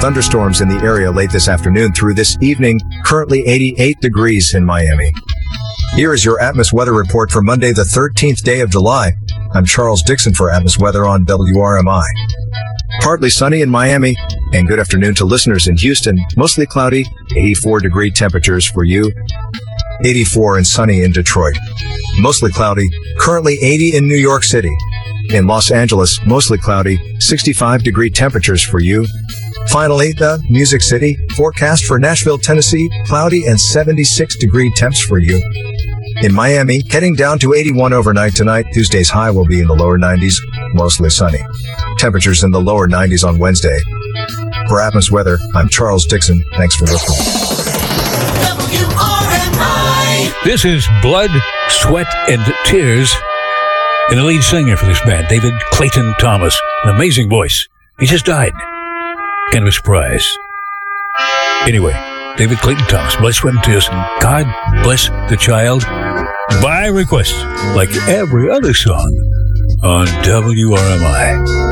thunderstorms in the area late this afternoon through this evening. Currently 88 degrees in Miami. Here is your Atmos weather report for Monday, the 13th day of July. I'm Charles Dixon for Atmos Weather on WRMI. Partly sunny in Miami, and good afternoon to listeners in Houston. Mostly cloudy, 84-degree temperatures for you. 84 and sunny in Detroit. Mostly cloudy, currently 80 in New York City. In Los Angeles, mostly cloudy, 65-degree temperatures for you. Finally, the Music City forecast for Nashville, Tennessee, cloudy and 76-degree temps for you. In Miami, heading down to 81 overnight tonight. Tuesday's high will be in the lower 90s, mostly sunny. Temperatures in the lower 90s on Wednesday. For Atmos Weather, I'm Charles Dixon. Thanks for listening. WRMI. This is Blood, Sweat, and Tears. And the lead singer for this band, David Clayton Thomas. An amazing voice. He just died. Kind of a surprise. Anyway, David Clayton Thomas, Blood, Sweat, and Tears. God Bless the Child. By request, like every other song on WRMI.